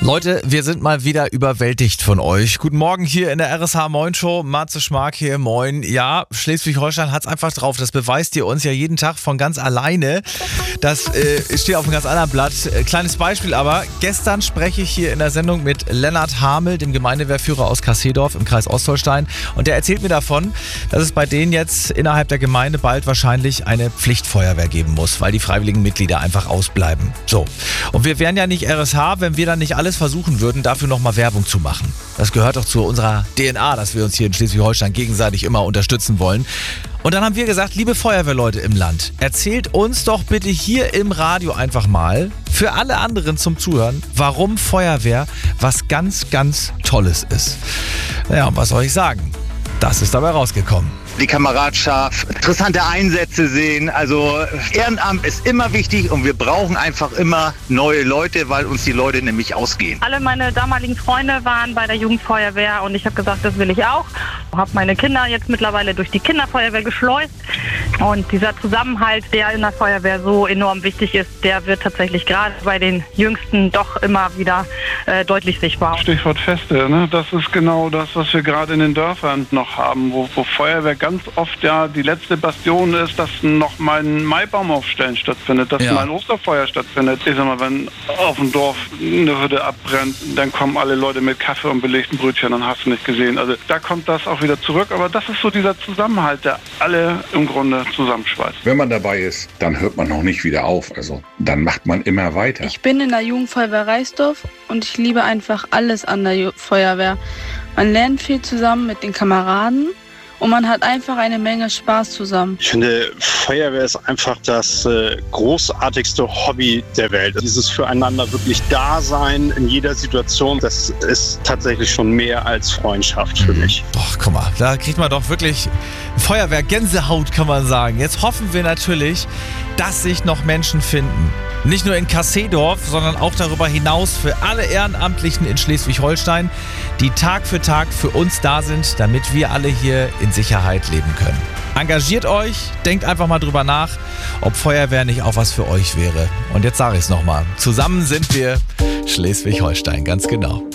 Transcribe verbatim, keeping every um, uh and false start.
Leute, wir sind mal wieder überwältigt von euch. Guten Morgen hier in der R S H Moin Show. Matze Schmark hier, moin. Ja, Schleswig-Holstein hat's einfach drauf. Das beweist ihr uns ja jeden Tag von ganz alleine. Das äh, steht auf einem ganz anderen Blatt. Äh, kleines Beispiel aber. Gestern spreche ich hier in der Sendung mit Lennart Hamel, dem Gemeindewehrführer aus Kaseedorf im Kreis Ostholstein. Und der erzählt mir davon, dass es bei denen jetzt innerhalb der Gemeinde bald wahrscheinlich eine Pflichtfeuerwehr geben muss, weil die freiwilligen Mitglieder einfach ausbleiben. So. Und wir wären ja nicht R S H, wenn wir dann nicht alles versuchen würden, dafür nochmal Werbung zu machen. Das gehört doch zu unserer D N A, dass wir uns hier in Schleswig-Holstein gegenseitig immer unterstützen wollen. Und dann haben wir gesagt, liebe Feuerwehrleute im Land, erzählt uns doch bitte hier im Radio einfach mal, für alle anderen zum Zuhören, warum Feuerwehr was ganz, ganz Tolles ist. Naja, und was soll ich sagen? Das ist dabei rausgekommen. Die Kameradschaft, interessante Einsätze sehen. Also Ehrenamt ist immer wichtig und wir brauchen einfach immer neue Leute, weil uns die Leute nämlich ausgehen. Alle meine damaligen Freunde waren bei der Jugendfeuerwehr und ich habe gesagt, das will ich auch. Habe meine Kinder jetzt mittlerweile durch die Kinderfeuerwehr geschleust. Und dieser Zusammenhalt, der in der Feuerwehr so enorm wichtig ist, der wird tatsächlich gerade bei den Jüngsten doch immer wieder äh, deutlich sichtbar. Stichwort Feste, ne? Das ist genau das, was wir gerade in den Dörfern noch haben, wo, wo Feuerwehr ganz oft ja die letzte Bastion ist, dass noch mal ein Maibaum aufstellen stattfindet, dass Ja. mal ein Osterfeuer stattfindet. Ich sag mal, wenn auf dem Dorf eine Hütte abbrennt, dann kommen alle Leute mit Kaffee und belegten Brötchen, dann hast du nicht gesehen. Also da kommt das auch wieder zurück, aber das ist so dieser Zusammenhalt, der alle im Grunde zusammenschweißt. Wenn man dabei ist, dann hört man noch nicht wieder auf. Also dann macht man immer weiter. Ich bin in der Jugendfeuerwehr Reisdorf und ich liebe einfach alles an der Ju- Feuerwehr. Man lernt viel zusammen mit den Kameraden und man hat einfach eine Menge Spaß zusammen. Ich finde, Feuerwehr ist einfach das äh, großartigste Hobby der Welt. Dieses Füreinander wirklich Dasein in jeder Situation, das ist tatsächlich schon mehr als Freundschaft für mich. Boah, guck mal, da kriegt man doch wirklich Feuerwehr-Gänsehaut, kann man sagen. Jetzt hoffen wir natürlich, dass sich noch Menschen finden. Nicht nur in Kaseedorf, sondern auch darüber hinaus für alle Ehrenamtlichen in Schleswig-Holstein, die Tag für Tag für uns da sind, damit wir alle hier in Sicherheit leben können. Engagiert euch, denkt einfach mal drüber nach, ob Feuerwehr nicht auch was für euch wäre. Und jetzt sage ich es nochmal, zusammen sind wir Schleswig-Holstein, ganz genau.